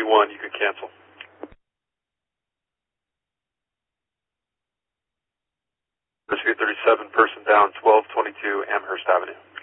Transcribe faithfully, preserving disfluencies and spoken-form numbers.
twenty-one, you could cancel. Michigan thirty-seven, person down, twelve twenty-two Amherst Avenue.